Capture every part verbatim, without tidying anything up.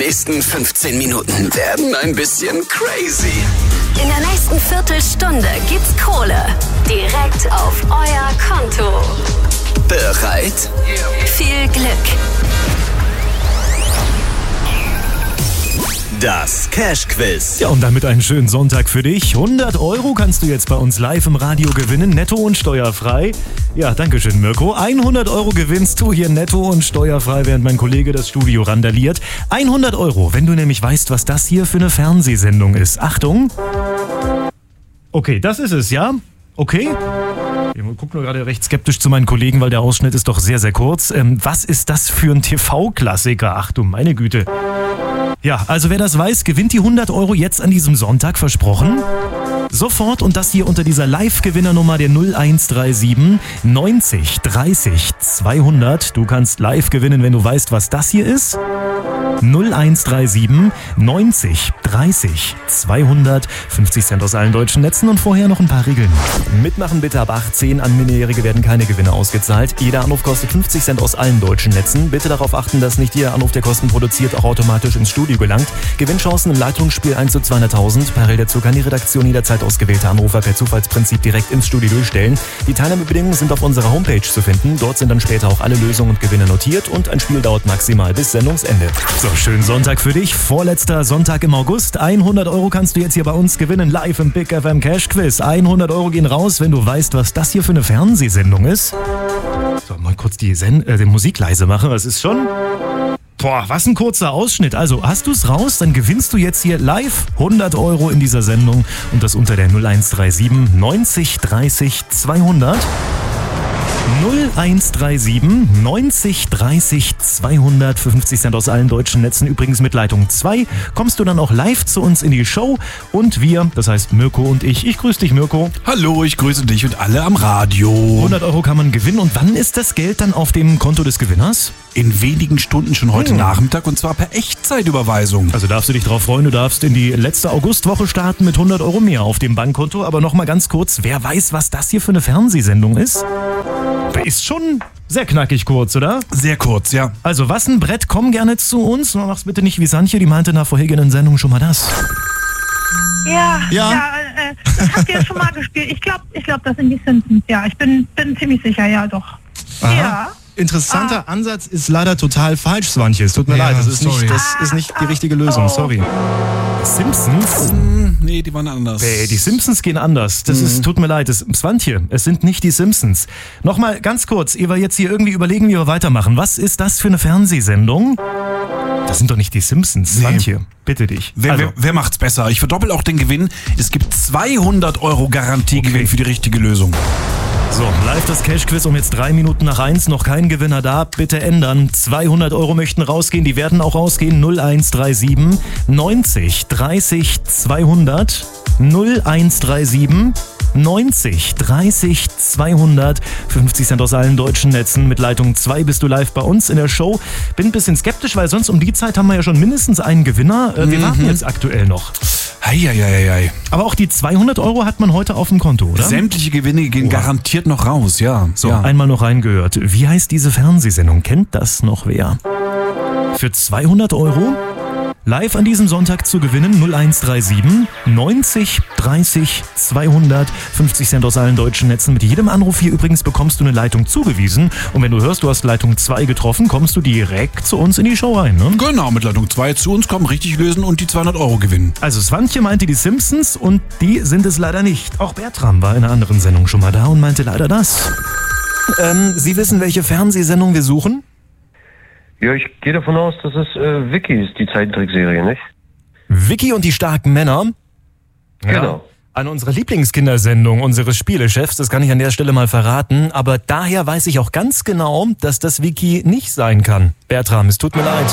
nächsten fünfzehn Minuten werden ein bisschen crazy. In der nächsten Viertelstunde gibt's Kohle. Direkt auf euer Konto. Bereit? Viel Glück. Das Cash-Quiz. Ja, und damit einen schönen Sonntag für dich. hundert Euro kannst du jetzt bei uns live im Radio gewinnen, netto und steuerfrei. Ja, danke schön, Mirko. hundert Euro gewinnst du hier netto und steuerfrei, während mein Kollege das Studio randaliert. hundert Euro, wenn du nämlich weißt, was das hier für eine Fernsehsendung ist. Achtung. Okay, das ist es, ja? Okay. Ich gucke nur gerade recht skeptisch zu meinen Kollegen, weil der Ausschnitt ist doch sehr, sehr kurz. Ähm, was ist das für ein T V-Klassiker? Ach du meine Güte. Ja, also wer das weiß, gewinnt die hundert Euro jetzt an diesem Sonntag, versprochen. Sofort und das hier unter dieser Live-Gewinnernummer der null eins drei sieben neunzig dreißig zweihundert. Du kannst live gewinnen, wenn du weißt, was das hier ist. null eins drei sieben neunzig dreißig zweihundert. fünfzig Cent aus allen deutschen Netzen und vorher noch ein paar Regeln. Mitmachen bitte ab achtzehn. An Minderjährige werden keine Gewinne ausgezahlt. Jeder Anruf kostet fünfzig Cent aus allen deutschen Netzen. Bitte darauf achten, dass nicht jeder Anruf, der Kosten produziert, auch automatisch ins Studio gelangt. Gewinnchancen im Leitungsspiel eins zu zweihunderttausend. Parallel dazu kann die Redaktion jederzeit ausgewählte Anrufer per Zufallsprinzip direkt ins Studio durchstellen. Die Teilnahmebedingungen sind auf unserer Homepage zu finden. Dort sind dann später auch alle Lösungen und Gewinne notiert und ein Spiel dauert maximal bis Sendungsende. So, schönen Sonntag für dich. Vorletzter Sonntag im August. hundert Euro kannst du jetzt hier bei uns gewinnen, live im Big F M Cash Quiz. hundert Euro gehen raus, wenn du weißt, was das hier für eine Fernsehsendung ist. So, mal kurz die, Sen- äh, die Musik leise machen. Das ist schon... Boah, was ein kurzer Ausschnitt. Also, hast du es raus, dann gewinnst du jetzt hier live hundert Euro in dieser Sendung und das unter der null eins drei sieben neunzig dreißig zweihundert. null eins drei sieben neunzig dreißig zweihundert. fünfzig Cent aus allen deutschen Netzen, übrigens mit Leitung zwei. Kommst du dann auch live zu uns in die Show und wir, das heißt Mirko und ich. Ich grüße dich, Mirko. Hallo, ich grüße dich und alle am Radio. hundert Euro kann man gewinnen und wann ist das Geld dann auf dem Konto des Gewinners? In wenigen Stunden schon heute hm. Nachmittag und zwar per Echtzeitüberweisung. Also darfst du dich drauf freuen, du darfst in die letzte Augustwoche starten mit hundert Euro mehr auf dem Bankkonto. Aber nochmal ganz kurz, wer weiß, was das hier für eine Fernsehsendung ist? Ist schon sehr knackig kurz, oder? Sehr kurz, ja. Also, was ein Brett, komm gerne zu uns. Mach's bitte nicht wie Santje, die meinte nach vorhergehenden Sendungen schon mal das. Ja, ja, ja äh, das habt ihr schon mal gespielt. Ich glaube, ich glaub, das sind die Simpsons, ja. Ich bin, bin ziemlich sicher, ja, doch. Aha. Ja. Interessanter ah. Ansatz ist leider total falsch, Swantje. Es tut mir ja, leid, das ist, nicht, das ist nicht die richtige Lösung, oh. sorry. Simpsons? Mm, nee, die waren anders. Hey, die Simpsons gehen anders. Das mm. ist, tut mir leid, das, Swantje, es sind nicht die Simpsons. Nochmal ganz kurz, ehe wir jetzt hier irgendwie überlegen, wie wir weitermachen. Was ist das für eine Fernsehsendung? Das sind doch nicht die Simpsons, nee. Swantje, bitte dich. Wer, also. wer, wer macht's besser? Ich verdoppel auch den Gewinn. Es gibt zweihundert Euro Garantiegewinn okay. für die richtige Lösung. So, live das Cash-Quiz um jetzt drei Minuten nach eins. Noch kein Gewinner da. Bitte ändern. zweihundert Euro möchten rausgehen. Die werden auch rausgehen. null eins drei sieben neunzig dreißig zweihundert. null eins drei sieben neunzig dreißig zweihundert. fünfzig Cent aus allen deutschen Netzen. Mit Leitung zwei bist du live bei uns in der Show. Bin ein bisschen skeptisch, weil sonst um die Zeit haben wir ja schon mindestens einen Gewinner. Äh, wir mhm. warten jetzt aktuell noch. Eieieiei. Aber auch die zweihundert Euro hat man heute auf dem Konto, oder? Sämtliche Gewinne gehen oh. garantiert noch raus, ja. So, ja. einmal noch reingehört. Wie heißt diese Fernsehsendung? Kennt das noch wer? Für zweihundert Euro live an diesem Sonntag zu gewinnen null eins drei sieben neunzig dreißig zweihundert. fünfzig Cent aus allen deutschen Netzen. Mit jedem Anruf hier übrigens bekommst du eine Leitung zugewiesen. Und wenn du hörst, du hast Leitung zwei getroffen, kommst du direkt zu uns in die Show rein, ne? Genau, mit Leitung zwei zu uns kommen, richtig lösen und die zweihundert Euro gewinnen. Also Swantje meinte die Simpsons und die sind es leider nicht. Auch Bertram war in einer anderen Sendung schon mal da und meinte leider das. Ähm, Sie wissen, welche Fernsehsendung wir suchen? Ja, ich gehe davon aus, dass es äh, Vicky ist, die Zeichentrickserie, nicht? Vicky und die starken Männer? Ja. Genau. An unserer Lieblingskindersendung unseres Spielechefs, das kann ich an der Stelle mal verraten, aber daher weiß ich auch ganz genau, dass das Vicky nicht sein kann. Bertram, es tut mir leid.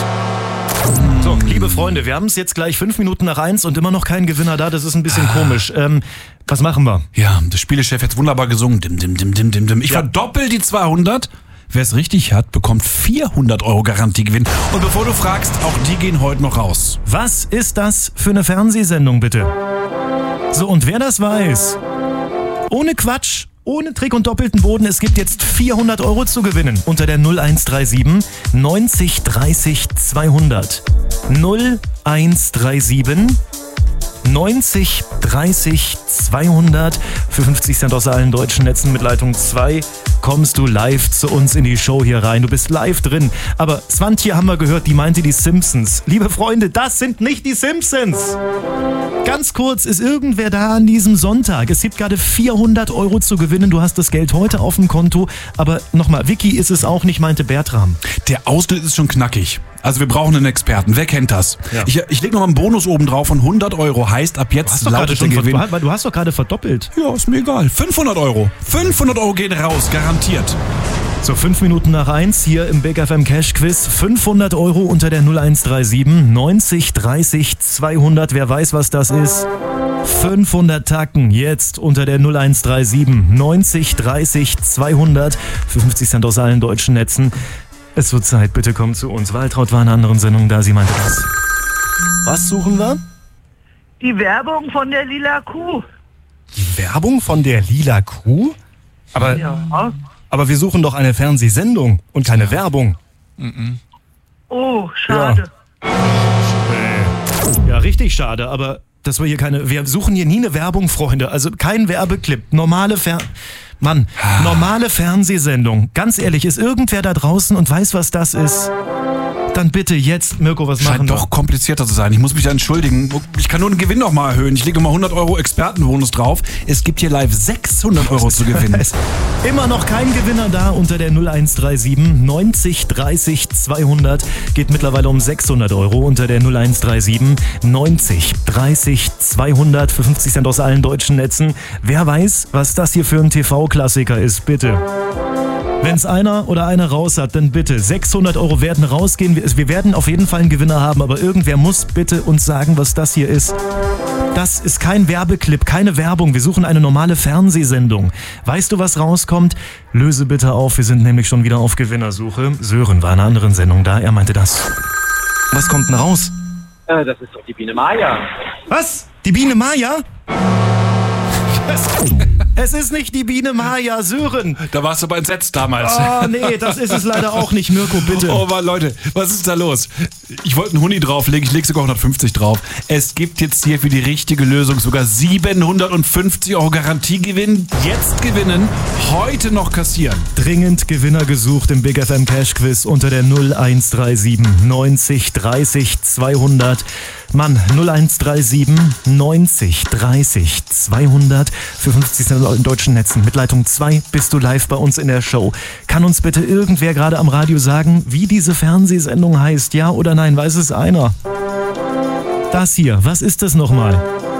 So, liebe Freunde, wir haben es jetzt gleich fünf Minuten nach eins und immer noch kein Gewinner da, das ist ein bisschen komisch. Ähm, was machen wir? Ja, der Spielechef hat wunderbar gesungen. Dim, dim, dim, dim, dim, dim. Ich ja. verdoppel die zweihundert. Wer es richtig hat, bekommt vierhundert Euro Garantiegewinn. Und bevor du fragst, auch die gehen heute noch raus. Was ist das für eine Fernsehsendung, bitte? So, und wer das weiß, ohne Quatsch, ohne Trick und doppelten Boden. Es gibt jetzt vierhundert Euro zu gewinnen unter der null eins drei sieben neunzig dreißig zweihundert. null eins drei sieben neunzig dreißig zweihundert. Für fünfzig Cent aus allen deutschen Netzen mit Leitung zwei kommst du live zu uns in die Show hier rein. Du bist live drin. Aber Swantje haben wir gehört, die meinte die Simpsons. Liebe Freunde, das sind nicht die Simpsons. Ganz kurz, ist irgendwer da an diesem Sonntag? Es gibt gerade vierhundert Euro zu gewinnen. Du hast das Geld heute auf dem Konto. Aber nochmal, Vicky ist es auch nicht, meinte Bertram. Der Ausschnitt ist schon knackig. Also wir brauchen einen Experten. Wer kennt das? Ja. Ich, ich lege noch mal einen Bonus oben drauf von hundert Euro. Heißt, ab jetzt lautet der Gewinn. Ver- du hast doch gerade verdoppelt. Ja, ist mir egal. fünfhundert Euro. fünfhundert Euro gehen raus, garantiert. So, fünf Minuten nach eins hier im Big F M Cash Quiz. fünfhundert Euro unter der null eins drei sieben neunzig dreißig zweihundert. Wer weiß, was das ist? fünfhundert Tacken jetzt unter der null eins drei sieben neunzig dreißig zweihundert. Für fünfzig Cent aus allen deutschen Netzen. Es wird Zeit, bitte komm zu uns. Waltraud war in einer anderen Sendung da, sie meinte das. Was suchen wir? Die Werbung von der lila Kuh. Die Werbung von der lila Kuh? Aber, Ja. aber wir suchen doch eine Fernsehsendung und keine Werbung. Oh, schade. Ja, richtig schade, aber dass wir hier keine, wir suchen hier nie eine Werbung, Freunde. Also kein Werbeclip, normale Fer... Mann, normale Fernsehsendung. Ganz ehrlich, ist irgendwer da draußen und weiß, was das ist? Dann bitte jetzt, Mirko, was machen Scheint wir? doch komplizierter zu sein. Ich muss mich da entschuldigen. Ich kann nur den Gewinn noch mal erhöhen. Ich lege noch mal hundert Euro Expertenbonus drauf. Es gibt hier live sechshundert Euro zu gewinnen. Immer noch kein Gewinner da unter der null eins drei sieben neunzig dreißig zweihundert. Geht mittlerweile um sechshundert Euro unter der null eins drei sieben neunzig dreißig zweihundert für fünfzig Cent aus allen deutschen Netzen. Wer weiß, was das hier für ein T V-Klassiker ist, bitte. Wenn es einer oder eine raus hat, dann bitte. sechshundert Euro werden rausgehen. Wir, wir werden auf jeden Fall einen Gewinner haben, aber irgendwer muss bitte uns sagen, was das hier ist. Das ist kein Werbeclip, keine Werbung. Wir suchen eine normale Fernsehsendung. Weißt du, was rauskommt? Löse bitte auf, wir sind nämlich schon wieder auf Gewinnersuche. Sören war in einer anderen Sendung da, er meinte das. Was kommt denn raus? Äh, das ist doch die Biene Maya. Was? Die Biene Maya? Es ist nicht die Biene Maya, Sören. Da warst du aber entsetzt damals. Oh nee, das ist es leider auch nicht, Mirko, bitte. Oh Mann, Leute, was ist da los? Ich wollte einen Huni drauflegen, ich lege sogar hundertfünfzig drauf. Es gibt jetzt hier für die richtige Lösung sogar siebenhundertfünfzig Euro Garantiegewinn. Jetzt gewinnen, heute noch kassieren. Dringend Gewinner gesucht im Big F M Cash Quiz unter der null eins drei sieben neunzig dreißig zweihundert. Mann, null eins drei sieben neunzig dreißig zweihundert für fünfzig Cent in deutschen Netzen. Mit Leitung zwei bist du live bei uns in der Show. Kann uns bitte irgendwer gerade am Radio sagen, wie diese Fernsehsendung heißt? Ja oder nein? Weiß es einer? Das hier, was ist das nochmal?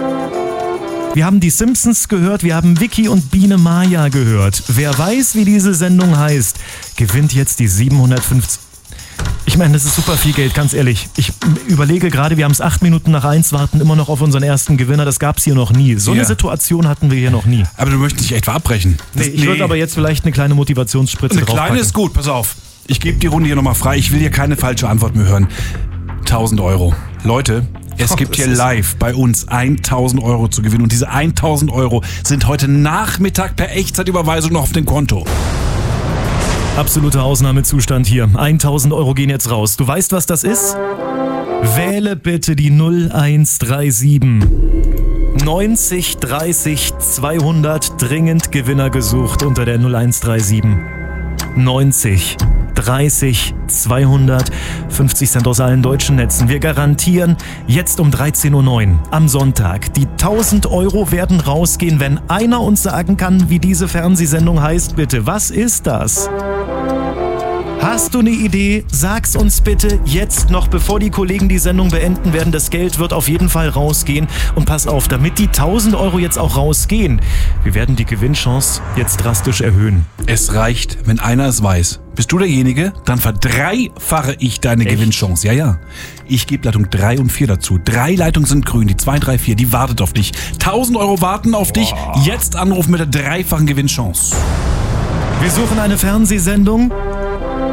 Wir haben die Simpsons gehört, wir haben Vicky und Biene Maya gehört. Wer weiß, wie diese Sendung heißt, gewinnt jetzt die siebenhundertfünfzig. Ich meine, das ist super viel Geld, ganz ehrlich. Ich überlege gerade, wir haben es acht Minuten nach eins, warten immer noch auf unseren ersten Gewinner. Das gab es hier noch nie. So Ja. eine Situation hatten wir hier noch nie. Aber du möchtest nicht etwa abbrechen. Nee, ich würde aber jetzt vielleicht eine kleine Motivationsspritze Eine draufpacken. kleine ist gut, pass auf. Ich gebe die Runde hier nochmal frei. Ich will hier keine falsche Antwort mehr hören. tausend Euro. Leute, es Oh, gibt das hier ist- live bei uns tausend Euro zu gewinnen. Und diese tausend Euro sind heute Nachmittag per Echtzeitüberweisung noch auf dem Konto. Absoluter Ausnahmezustand hier. tausend Euro gehen jetzt raus. Du weißt, was das ist? Wähle bitte die null eins drei sieben neunzig dreißig zweihundert. Dringend Gewinner gesucht unter der null eins drei sieben neunzig dreißig zweihundert. fünfzig Cent aus allen deutschen Netzen. Wir garantieren jetzt um dreizehn Uhr neun am Sonntag. Die tausend Euro werden rausgehen, wenn einer uns sagen kann, wie diese Fernsehsendung heißt, bitte. Was ist das? Hast du eine Idee? Sag's uns bitte jetzt noch, bevor die Kollegen die Sendung beenden werden. Das Geld wird auf jeden Fall rausgehen. Und pass auf, damit die tausend Euro jetzt auch rausgehen, wir werden die Gewinnchance jetzt drastisch erhöhen. Es reicht, wenn einer es weiß. Bist du derjenige? Dann verdreifache ich deine Echt? Gewinnchance. Ja, ja. Ich gebe Leitung drei und vier dazu. Drei Leitungen sind grün. Die zwei, drei, vier, die wartet auf dich. tausend Euro warten auf dich. Jetzt anrufen mit der dreifachen Gewinnchance. Wir suchen eine Fernsehsendung.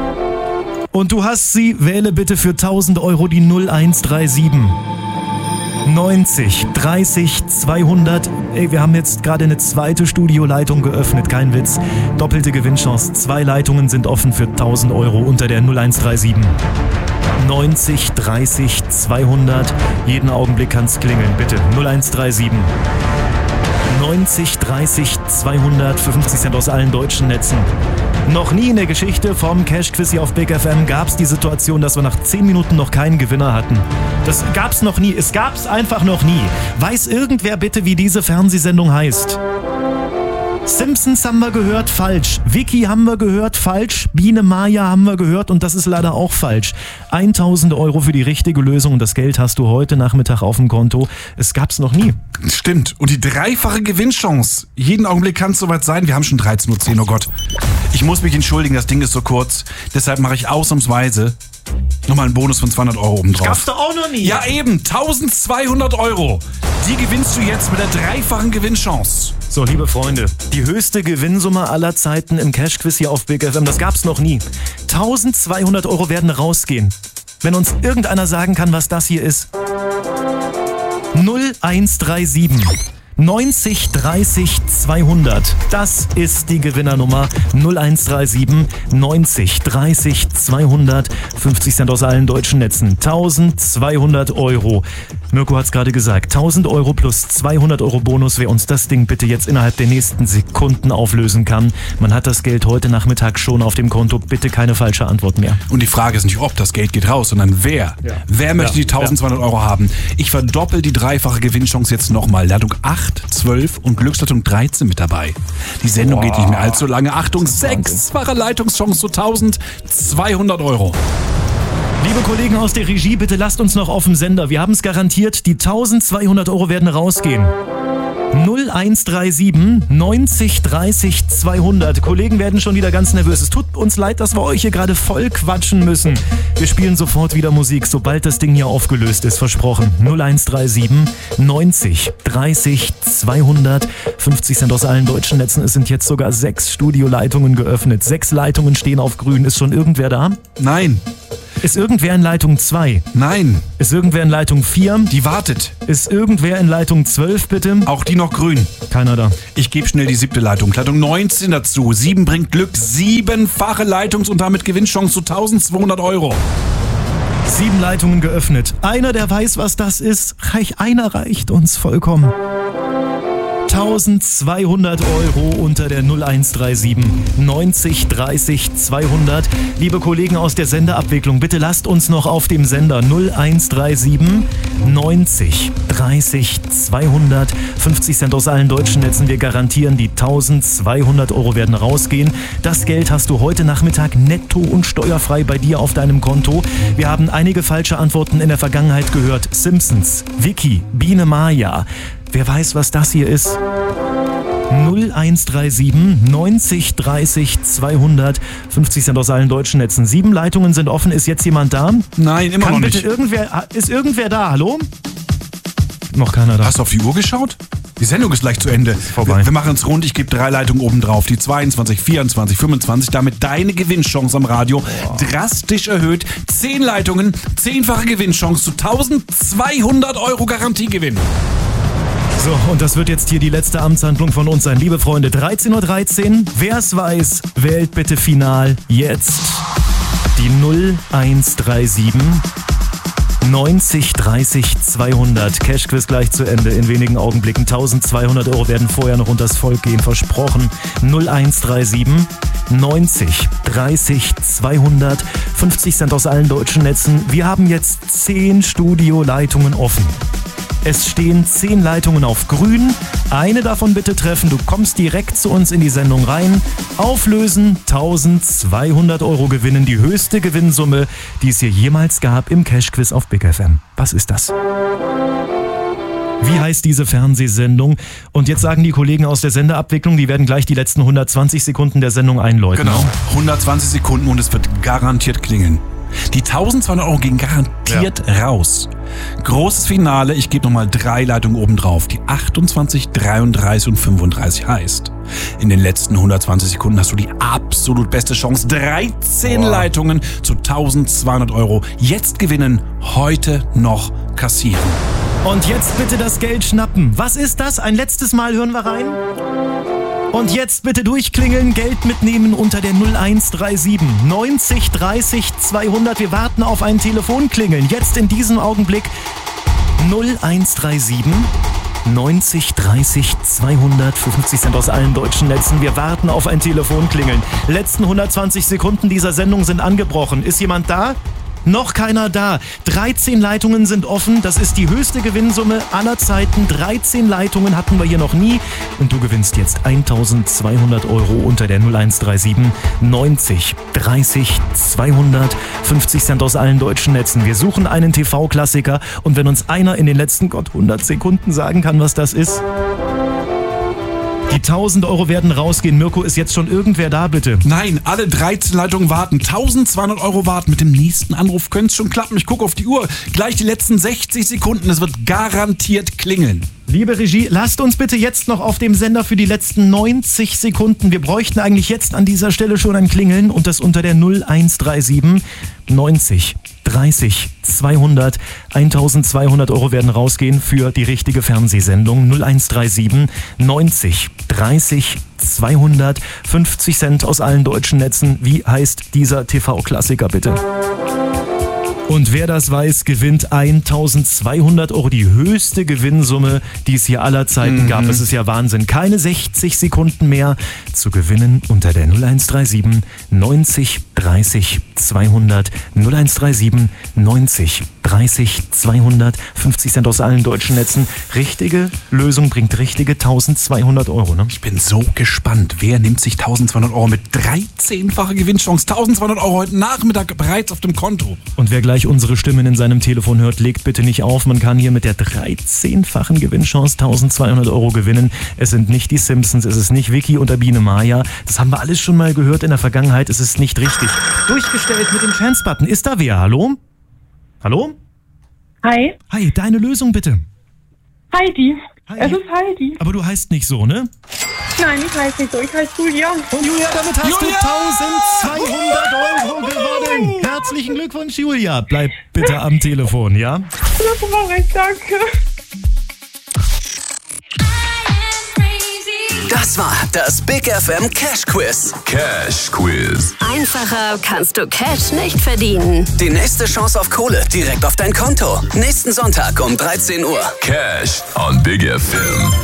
Und du hast sie, wähle bitte für tausend Euro die null eins drei sieben neunzig, dreißig, zweihundert. Ey, wir haben jetzt gerade eine zweite Studioleitung geöffnet, kein Witz. Doppelte Gewinnchance. Zwei Leitungen sind offen für tausend Euro unter der null eins drei sieben. neunzig, dreißig, zweihundert. Jeden Augenblick kann's klingeln, bitte. null eins drei sieben. neunzig, dreißig, zweihundert, fünfzig Cent aus allen deutschen Netzen. Noch nie in der Geschichte vom Cash-Quiz hier auf Big F M gab es die Situation, dass wir nach zehn Minuten noch keinen Gewinner hatten. Das gab's noch nie. Es gab's einfach noch nie. Weiß irgendwer bitte, wie diese Fernsehsendung heißt? Simpsons haben wir gehört, falsch. Vicky haben wir gehört, falsch. Biene Maya haben wir gehört und das ist leider auch falsch. tausend Euro für die richtige Lösung und das Geld hast du heute Nachmittag auf dem Konto. Es gab's noch nie. Stimmt. Und die dreifache Gewinnchance. Jeden Augenblick kann es soweit sein. Wir haben schon dreizehn Uhr zehn, oh Gott. Ich muss mich entschuldigen, das Ding ist so kurz. Deshalb mache ich ausnahmsweise nochmal einen Bonus von zweihundert Euro oben drauf. Gab's doch auch noch nie. Ja eben, eintausendzweihundert Euro. Die gewinnst du jetzt mit der dreifachen Gewinnchance. So, liebe Freunde, die höchste Gewinnsumme aller Zeiten im Cash-Quiz hier auf Big F M, das gab's noch nie. eintausendzweihundert Euro werden rausgehen. Wenn uns irgendeiner sagen kann, was das hier ist. null eins drei sieben. neunzig, dreißig, zweihundert. Das ist die Gewinnernummer. null eins drei sieben, neunzig, dreißig, zweihundert. fünfzig Cent aus allen deutschen Netzen. eintausendzweihundert Euro. Mirko hat's gerade gesagt. tausend Euro plus zweihundert Euro Bonus, wer uns das Ding bitte jetzt innerhalb der nächsten Sekunden auflösen kann. Man hat das Geld heute Nachmittag schon auf dem Konto. Bitte keine falsche Antwort mehr. Und die Frage ist nicht, ob das Geld geht raus, sondern wer. Ja. Wer möchte ja, die eintausendzweihundert ja. Euro haben? Ich verdoppel die dreifache Gewinnchance jetzt nochmal. Leitung acht, zwölf und Glücksleitung dreizehn mit dabei. Die Sendung Boah. geht nicht mehr allzu lange. Achtung, sechsfache Leitungschance zu eintausendzweihundert Euro. Liebe Kollegen aus der Regie, bitte lasst uns noch auf dem Sender. Wir haben es garantiert, die eintausendzweihundert Euro werden rausgehen. null eins drei sieben, neunzig, dreißig, zweihundert. Kollegen werden schon wieder ganz nervös. Es tut uns leid, dass wir euch hier gerade voll quatschen müssen. Wir spielen sofort wieder Musik, sobald das Ding hier aufgelöst ist, versprochen. null eins drei sieben, neunzig, dreißig, zweihundert. fünfzig Cent aus allen deutschen Netzen. Es sind jetzt sogar sechs Studioleitungen geöffnet. Sechs Leitungen stehen auf grün. Ist schon irgendwer da? Nein. Ist irgendwer in Leitung zwei? Nein. Ist irgendwer in Leitung vier? Die wartet. Ist irgendwer in Leitung zwölf, bitte? Auch die noch grün. Keiner da. Ich gebe schnell die siebte Leitung. Leitung neunzehn dazu. sieben bringt Glück. Siebenfache Leitungs- und damit Gewinnchance zu eintausendzweihundert Euro. Sieben Leitungen geöffnet. Einer, der weiß, was das ist. Reich, einer reicht uns vollkommen. eintausendzweihundert Euro unter der null eins drei sieben. neunzig, dreißig, zweihundert. Liebe Kollegen aus der Senderabwicklung, bitte lasst uns noch auf dem Sender null eins drei sieben, neunzig, dreißig, zweihundert. fünfzig Cent aus allen deutschen Netzen. Wir garantieren, die eintausendzweihundert Euro werden rausgehen. Das Geld hast du heute Nachmittag netto und steuerfrei bei dir auf deinem Konto. Wir haben einige falsche Antworten in der Vergangenheit gehört. Simpsons, Vicky, Biene Maya. Wer weiß, was das hier ist? null eins drei sieben, neunzig, dreißig, zweihundert. fünfzig Cent aus allen deutschen Netzen. Sieben Leitungen sind offen. Ist jetzt jemand da? Nein, immer Kann noch bitte nicht. Irgendwer, ist irgendwer da? Hallo? Noch keiner da. Hast du auf die Uhr geschaut? Die Sendung ist gleich zu Ende. Ist vorbei. Wir, wir machen es rund. Ich gebe drei Leitungen oben drauf. Die zweiundzwanzig, vierundzwanzig, fünfundzwanzig. Damit deine Gewinnchance am Radio Boah. drastisch erhöht. Zehn Leitungen, zehnfache Gewinnchance zu eintausendzweihundert Euro Garantiegewinn. So, und das wird jetzt hier die letzte Amtshandlung von uns sein. Liebe Freunde, dreizehn Uhr dreizehn. Wer es weiß, wählt bitte final jetzt die null eins drei sieben, neunzig, dreißig, zweihundert. Cashquiz gleich zu Ende in wenigen Augenblicken. eintausendzweihundert Euro werden vorher noch unters Volk gehen, versprochen. null eins drei sieben, neunzig, dreißig, zweihundert. fünfzig Cent aus allen deutschen Netzen. Wir haben jetzt zehn Studioleitungen offen. Es stehen zehn Leitungen auf grün. Eine davon bitte treffen. Du kommst direkt zu uns in die Sendung rein. Auflösen, eintausendzweihundert Euro gewinnen. Die höchste Gewinnsumme, die es hier jemals gab im Cash-Quiz auf Big F M. Was ist das? Wie heißt diese Fernsehsendung? Und jetzt sagen die Kollegen aus der Senderabwicklung, die werden gleich die letzten hundertzwanzig Sekunden der Sendung einläuten. Genau, hundertzwanzig Sekunden und es wird garantiert klingeln. Die eintausendzweihundert Euro gehen garantiert ja. raus. Großes Finale, ich gebe nochmal drei Leitungen oben drauf. Die achtundzwanzig, dreiunddreißig und fünfunddreißig heißt, in den letzten hundertzwanzig Sekunden hast du die absolut beste Chance. dreizehn Boah. Leitungen zu eintausendzweihundert Euro. Jetzt gewinnen, heute noch kassieren. Und jetzt bitte das Geld schnappen. Was ist das? Ein letztes Mal hören wir rein. Und jetzt bitte durchklingeln, Geld mitnehmen unter der null eins drei sieben neunzig dreißig zweihundert. Wir warten auf ein Telefonklingeln. Jetzt in diesem Augenblick null eins drei sieben neunzig dreißig zweihundert, fünfzig Cent aus allen deutschen Netzen. Wir warten auf ein Telefonklingeln. Letzten hundertzwanzig Sekunden dieser Sendung sind angebrochen. Ist jemand da? Noch keiner da. dreizehn Leitungen sind offen. Das ist die höchste Gewinnsumme aller Zeiten. dreizehn Leitungen hatten wir hier noch nie. Und du gewinnst jetzt eintausendzweihundert Euro unter der null eins drei sieben neunzig dreißig zweihundert, fünfzig Cent aus allen deutschen Netzen. Wir suchen einen T V-Klassiker. Und wenn uns einer in den letzten Gott hundert Sekunden sagen kann, was das ist... Die tausend Euro werden rausgehen. Mirko, ist jetzt schon irgendwer da, bitte? Nein, alle dreizehn Leitungen warten. eintausendzweihundert Euro warten. Mit dem nächsten Anruf könnte es schon klappen. Ich gucke auf die Uhr. Gleich die letzten sechzig Sekunden. Es wird garantiert klingeln. Liebe Regie, lasst uns bitte jetzt noch auf dem Sender für die letzten neunzig Sekunden. Wir bräuchten eigentlich jetzt an dieser Stelle schon ein Klingeln und das unter der null eins drei sieben neunzig dreißig zweihundert. eintausendzweihundert Euro werden rausgehen für die richtige Fernsehsendung. null eins drei sieben neunzig dreißig zweihundert. fünfzig Cent aus allen deutschen Netzen. Wie heißt dieser T V-Klassiker bitte? Und wer das weiß, gewinnt eintausendzweihundert Euro, die höchste Gewinnsumme, die es hier aller Zeiten mhm. gab. Es ist ja Wahnsinn. Keine sechzig Sekunden mehr zu gewinnen unter der null eins drei sieben neunzig dreißig zweihundert. null eins drei sieben neunzig dreißig zweihundert. fünfzig Cent aus allen deutschen Netzen. Richtige Lösung bringt richtige eintausendzweihundert Euro. Ne? Ich bin so gespannt. Wer nimmt sich eintausendzweihundert Euro mit dreizehnfacher Gewinnchance? eintausendzweihundert Euro heute Nachmittag bereits auf dem Konto. Und wer gleich unsere Stimmen in seinem Telefon hört, legt bitte nicht auf. Man kann hier mit der dreizehnfachen Gewinnchance eintausendzweihundert Euro gewinnen. Es sind nicht die Simpsons, es ist nicht Vicky und der Biene Maya. Das haben wir alles schon mal gehört in der Vergangenheit. Es ist nicht richtig. Durchgestellt mit dem Chance-Button. Ist da wer? Hallo? Hallo? Hi. Hi, deine Lösung bitte. Heidi. Hi. Es ist Heidi. Aber du heißt nicht so, ne? Nein, ich heiße nicht so. Ich heiße Julia. Und Julia, damit hast Julia! du eintausendzweihundert Euro gewonnen. Herzlichen Glückwunsch, Julia. Bleib bitte am Telefon, ja? Das war recht, danke. Das war das Big F M Cash Quiz. Cash Quiz. Einfacher kannst du Cash nicht verdienen. Die nächste Chance auf Kohle direkt auf dein Konto. Nächsten Sonntag um dreizehn Uhr. Cash on Big F M.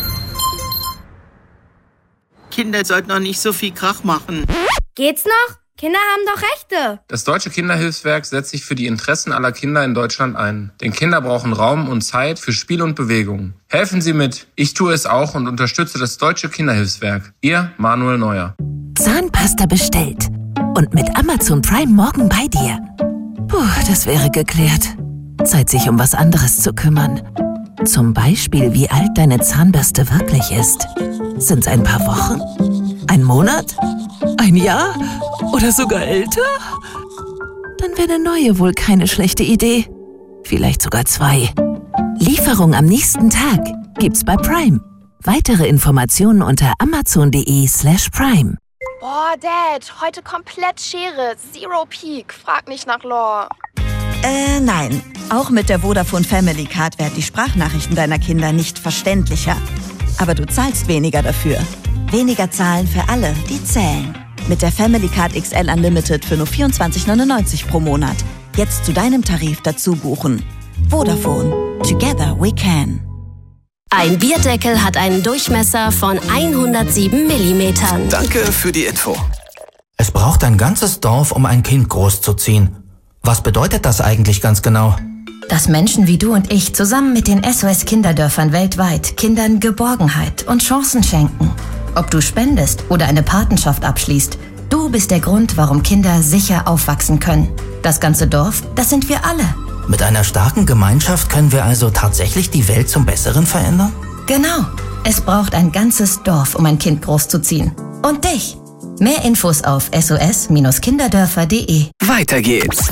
Kinder sollten noch nicht so viel Krach machen. Geht's noch? Kinder haben doch Rechte. Das Deutsche Kinderhilfswerk setzt sich für die Interessen aller Kinder in Deutschland ein. Denn Kinder brauchen Raum und Zeit für Spiel und Bewegung. Helfen Sie mit. Ich tue es auch und unterstütze das Deutsche Kinderhilfswerk. Ihr Manuel Neuer. Zahnpasta bestellt. Und mit Amazon Prime morgen bei dir. Puh, das wäre geklärt. Zeit, sich um was anderes zu kümmern. Zum Beispiel, wie alt deine Zahnbürste wirklich ist. Sind's ein paar Wochen? Ein Monat? Ein Jahr? Oder sogar älter? Dann wäre eine neue wohl keine schlechte Idee. Vielleicht sogar zwei. Lieferung am nächsten Tag gibt's bei Prime. Weitere Informationen unter amazon.de slash prime. Boah, Dad, heute komplett Schere. Zero Peak. Frag nicht nach Lore. Äh, nein. Auch mit der Vodafone Family Card werden die Sprachnachrichten deiner Kinder nicht verständlicher. Aber du zahlst weniger dafür. Weniger zahlen für alle, die zählen. Mit der Family Card X L Unlimited für nur vierundzwanzig neunundneunzig pro Monat. Jetzt zu deinem Tarif dazu buchen. Vodafone. Together we can. Ein Bierdeckel hat einen Durchmesser von hundertsieben Millimetern. Danke für die Info. Es braucht ein ganzes Dorf, um ein Kind großzuziehen. Was bedeutet das eigentlich ganz genau? Dass Menschen wie du und ich zusammen mit den S O S-Kinderdörfern weltweit Kindern Geborgenheit und Chancen schenken. Ob du spendest oder eine Patenschaft abschließt, du bist der Grund, warum Kinder sicher aufwachsen können. Das ganze Dorf, das sind wir alle. Mit einer starken Gemeinschaft können wir also tatsächlich die Welt zum Besseren verändern? Genau. Es braucht ein ganzes Dorf, um ein Kind großzuziehen. Und dich. Mehr Infos auf S O S Kinderdörfer punkt de. Weiter geht's.